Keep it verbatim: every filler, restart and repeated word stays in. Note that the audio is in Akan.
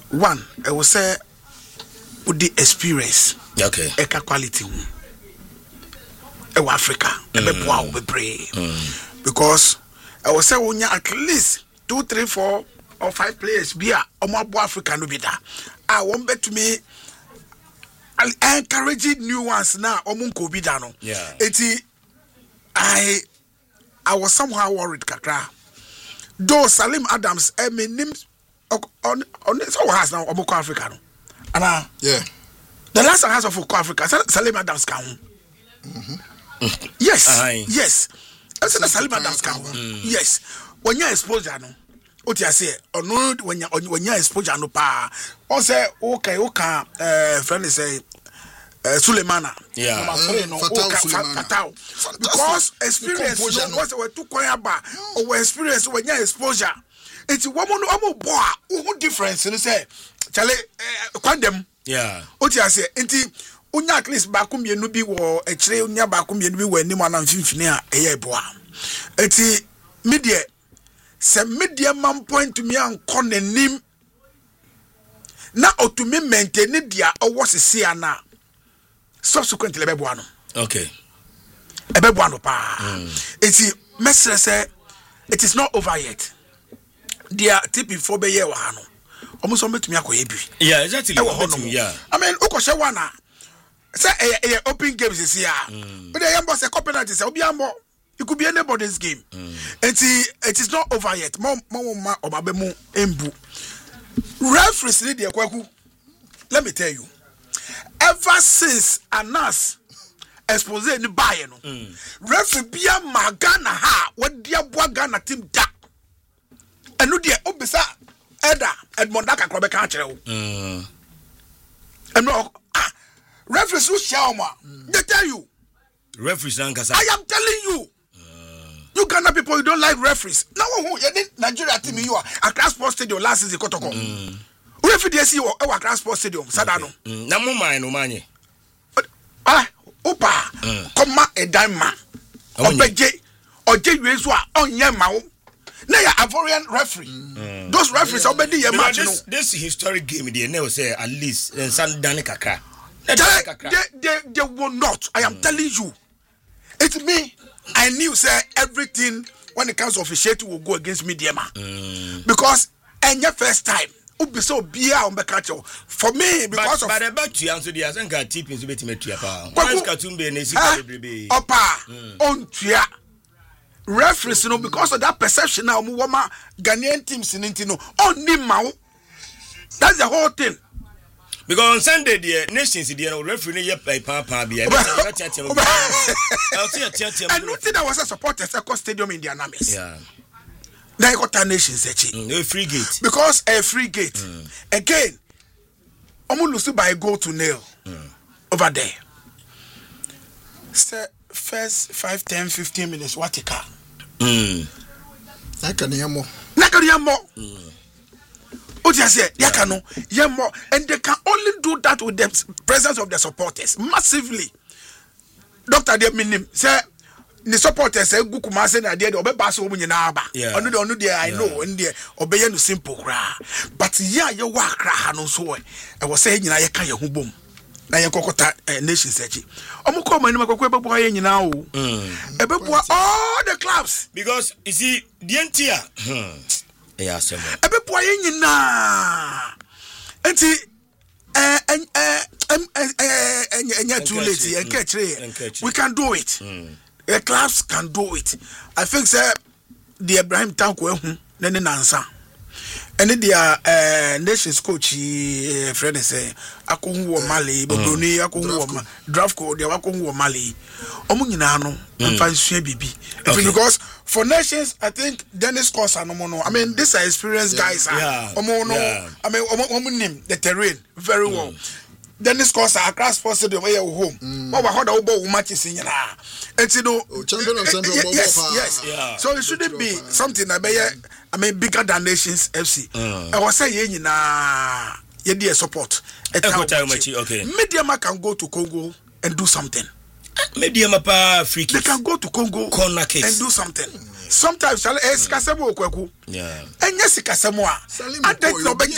one I will say with the experience okay eka quality e wa Africa e be boa we pray because I will say wonya at least two three four or five players be a omo boa Africa no be da ah won bet to me encouraging new ones now omo ko bi da no yeah eti I I was somehow worried kakra though Salim Adams e me nim on on so has now omo Africa no ana yeah the last house of Africa Salim Adams can mm-hmm. yes uh-huh. yes I said Salim Adams can mm. yes when you exposure no what you say or no when you when you exposure no pa on say okay okay uh friend say uh, Sulemana yeah mm, no, Fatau, okay, Fatau. Because experience no was we too quiet ba or experience when you exposure it's one more no boy who difference you say chale kwandem yeah what you say enti unya at least ba kum yenu bi wo e kire unya ba kum yenu bi wo anim ana mfimfini a eye boa enti media se media man point to me an konanim na otumi maintain dia owo sese ana subsequently be boa no okay e be boa no pa enti mesre say it is not over yet dia tip before be ye wa ha no almost on betumi akoye bi yeah exactly yeah I mean ukoshe wana say eh eh open games is here but the yambo say penalty say obi ambo it could be anybody's game and it is not over yet mo mo ma obabemu embu referees need the kwaku let me tell you ever since Anas expose ni baye no referee bia magana ha wadi aboa Ghana team da enu de obisa Eda Edmond Daka Krobe can tell you. And no, ah, referees who shall ma. They tell you. Referees, I am telling you. You Ghana people, you don't like referees. Now, you did Nigeria team, you are at Accra Sports Stadium last season. Kotoko. Referee, they see you at Accra Sports Stadium. Sadano. Namu mine, no money. Ah, Opa, come ma a dime man. Obeje, or J. Rizwa on Yamau. Now you're Ivorian referee. Mm. Those referees yeah. already yeah, match. This, this historic game, they never say at least and San Danikaka. They, they, they, they will not. I am mm. telling you. It's me. I knew say everything when it comes to officiating will go against me, dear man. Mm. Because and your first time, ubi so beer on the catcher for me because but, of. But about to answer the answer, got tip in the bit of Tiapa. Why Katumbe and Nesi? Opa on Tia. Referees, you know, because of that perception now, Muwama Ghanaian teams in Intino only Mao. That's the whole thing. Because on Sunday, the nations, the referee, you play Papa. And nothing that was a supporter Echo Stadium in the Anamis. Yeah. They got a nations, a free gate. Because a free gate. Mm. Again, almost by go to nail mm. over there. Sir, first five, ten, fifteen minutes, what you can. Mm. Nakaniamo. Nakaniamo. What you say? Yakano. Yamo. And they can only do that with the presence of the supporters massively. Doctor Deminim say the supporters say Gukuma say na there obe baso omu nyina aba. Onu de onu de I know and there obeye no simple kra. But yeah ye wa kra no so e was say nyina ye ka ye ho bom. Na ye kokota nations echi omo ko mani makoko ebeboa ye nyina o ebeboa all the clubs because you see the entire hmm yeah same ebeboa ye nyina enti eh eh eh eh too late and catch we can do it mm. The clubs can do it. I think sir the Abraham Tanko ehu ne ne nansa and the uh, nations coach uh, friend say akohu wo Mali Bodoni akohu wo draft code they akohu wo Mali omo nyina no mfa nsua bibi because for nations I think Dennis Kosa no no I mean these are experienced yeah. guys yeah. omo no yeah. I mean omo omo name the terrain very mm. well Dennis Kosa across Sports Stadium where you home what wa hoda wo matches nyina enti no champion of central yes yes yeah. So it shouldn't be something that be I mean bigger than Nations F C I was say ye nyina ye dey support okay Mediama can go to Congo and do something. Mediama pa free kick. They can go to Congo corner kicks and do something. Sometimes shall esikasemo okwaku yeah enye sikasemo a